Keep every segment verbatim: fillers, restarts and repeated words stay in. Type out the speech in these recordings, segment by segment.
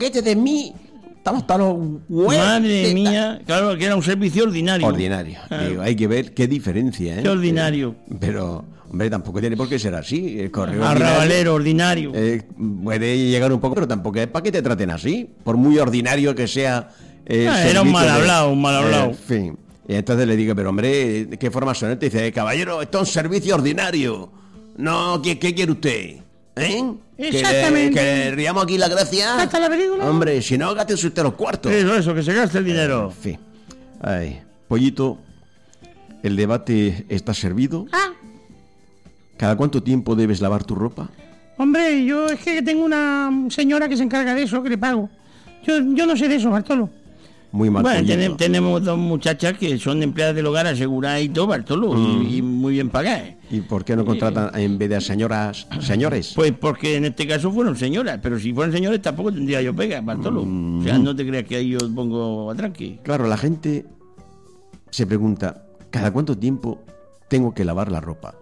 paquete de mí. Estamos hasta los huevos. Madre mía, claro, que era un servicio ordinario. Ordinario. Ah. Digo, hay que ver qué diferencia, ¿eh? Qué ordinario. Pero, hombre, tampoco tiene por qué ser así. El correo Arrabalero, ordinario. Eh, puede llegar un poco, pero tampoco es para que te traten así. Por muy ordinario que sea. Eh, Ah, era un mal hablado, un mal hablado. Eh, en fin. Y entonces le digo, pero hombre, ¿de qué forma son? Te dice, caballero, esto es un servicio ordinario. No, ¿qué, qué quiere usted? ¿Eh? Exactamente. ¿Que, que riamos aquí la gracia? ¿Hasta la película? Hombre, si no, gaste usted los cuartos. Eso, eso, que se gaste el dinero. En fin. Ay, Pollito, el debate está servido. Ah, ¿Cada cuánto tiempo debes lavar tu ropa? hombre, yo es que tengo una señora que se encarga de eso, que le pago. Yo, yo no sé de eso, Bartolo. Muy mal. Bueno, Pollito. ten- tenemos dos muchachas que son empleadas del hogar aseguradas y todo, Bartolo, Mm. y, y muy bien pagadas. ¿Y por qué no contratan en vez de a señoras, señores? Pues porque en este caso fueron señoras, pero si fueran señores tampoco tendría yo pega, Bartolo. Mm. O sea, no te creas que ahí yo pongo a tranqui. Claro, la gente se pregunta, ¿cada cuánto tiempo tengo que lavar la ropa?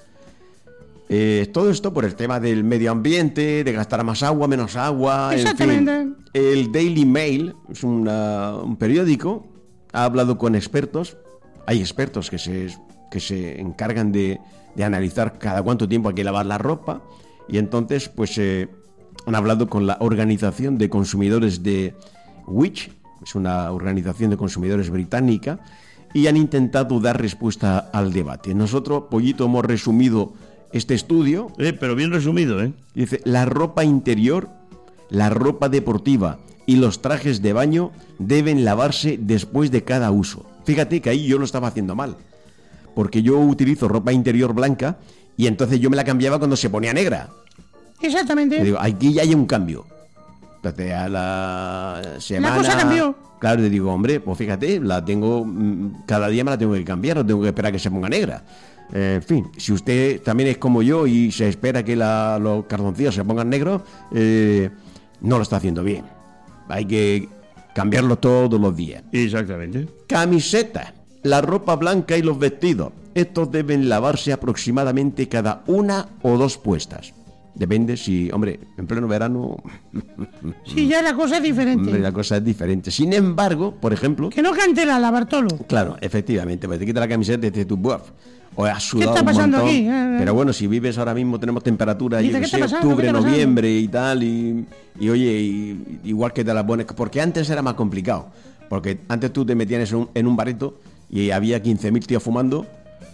Eh, todo esto por el tema del medio ambiente, de gastar más agua, menos agua. Exactamente. En fin. El Daily Mail es una- un periódico, ha hablado con expertos. Hay expertos que se, que se encargan de, de analizar cada cuánto tiempo hay que lavar la ropa. Y entonces, pues, eh, han hablado con la Organización de Consumidores de Which, es una organización de consumidores británica, y han intentado dar respuesta al debate. Nosotros, Pollito, hemos resumido este estudio. Eh, pero bien resumido, ¿eh? Dice, la ropa interior, la ropa deportiva y los trajes de baño deben lavarse después de cada uso. Fíjate que ahí yo lo estaba haciendo mal, porque yo utilizo ropa interior blanca y entonces yo me la cambiaba cuando se ponía negra. Exactamente. Y digo, aquí ya hay un cambio. Entonces a la semana... cosa cambió. Claro, le digo, hombre, pues fíjate, la tengo, mm, cada día me la tengo que cambiar, no tengo que esperar a que se ponga negra. Eh, en fin, si usted también es como yo y se espera que la- los calzoncillos se pongan negros, eh, no lo está haciendo bien. Hay que cambiarlo todos los días. Exactamente. Camiseta, la ropa blanca y los vestidos. Estos deben lavarse aproximadamente cada una o dos puestas. Depende si, hombre, en pleno verano, Sí, ya la cosa es diferente. hombre, la cosa es diferente. Sin embargo, por ejemplo, Que no cante la, la Bartolo. claro, efectivamente, pues te quita la camiseta y te dices tú, buaf, o has sudado está un pasando montón. aquí? Eh, eh. Pero bueno, si vives ahora mismo, tenemos temperatura, Dice, yo ¿qué que está sé, pasando? ¿Qué octubre, está pasando? noviembre y tal, y, y oye, y- igual que te la pones, porque antes era más complicado, porque antes tú te metías en un, en un bareto y había quince mil tíos fumando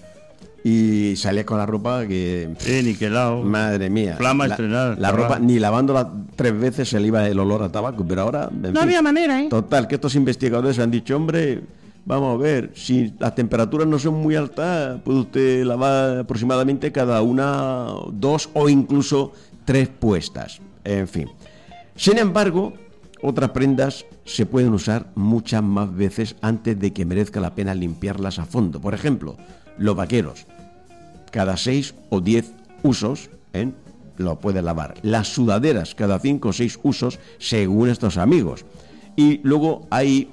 y salías con la ropa que... Eh, niquelado. Madre mía. Flama la, estrenada. la ropa, ni lavándola tres veces se le iba el olor a tabaco, pero ahora... en No fin. había manera, ¿eh? Total, que estos investigadores han dicho, hombre, vamos a ver, si las temperaturas no son muy altas, puede usted lavar aproximadamente cada una, dos o incluso tres puestas. En fin. Sin embargo, otras prendas se pueden usar muchas más veces antes de que merezca la pena limpiarlas a fondo. Por ejemplo, los vaqueros. Cada seis o diez usos, ¿eh? Lo puedes lavar. Las sudaderas, cada cinco o seis usos, según estos amigos. Y luego hay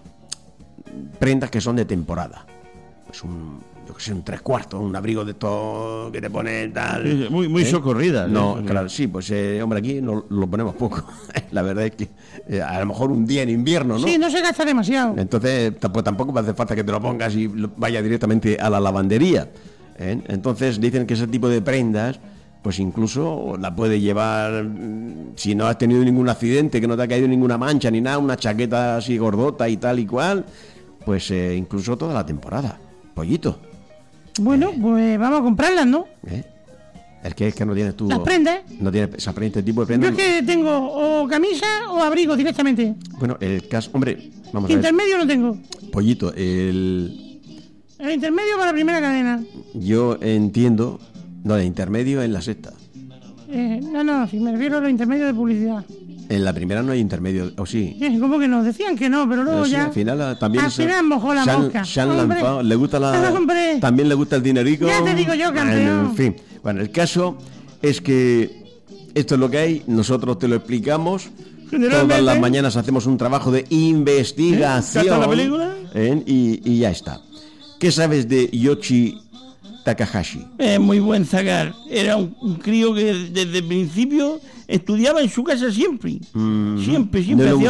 prendas que son de temporada. Pues un, yo que sé, un tres cuartos, un abrigo de todo que te pone tal. Sí, muy muy ¿eh? socorridas. No, ¿eh? claro, sí, pues eh, hombre, aquí no, lo ponemos poco. La verdad es que eh, a lo mejor un día en invierno, ¿no? Sí, no se gasta demasiado. Entonces tampoco, tampoco hace falta que te lo pongas y lo- vaya directamente a la lavandería, ¿eh? Entonces dicen que ese tipo de prendas, pues incluso la puedes llevar, mm, si no has tenido ningún accidente, que no te ha caído ninguna mancha ni nada, una chaqueta así gordota y tal y cual, pues eh, incluso toda la temporada. Pollito, Bueno, pues vamos a comprarlas, ¿no? ¿eh? El que es que no tienes tú... Las prendas. No tienes esa prenda, este tipo de Yo prenda. es que tengo o camisa o abrigo directamente. Bueno, el caso, hombre, vamos a ver. Intermedio no tengo. Pollito, el... El intermedio para la primera cadena. yo entiendo... No, el intermedio en la sexta. Eh, no, no, si me refiero a los intermedios de publicidad. En la primera no hay intermedio, o sí. Eh, ¿Cómo que no? Decían que no, pero luego Pero sí, ya... al final ah, también Al se- final mojó la se han, mosca. se han Hombre. lanzado, le gusta la Hombre. también le gusta el dinerico. Ya te digo yo, campeón. Bueno, en fin, bueno, el caso es que esto es lo que hay, nosotros te lo explicamos. Generalmente- Todas las mañanas hacemos un trabajo de investigación. ¿Ya está la película? ¿eh? Y, y ya está. ¿Qué sabes de Yoshi Takahashi? Eh, muy buen zagar. Era un, un crío que desde el principio estudiaba en su casa siempre. Mm, Siempre, no siempre. le hacía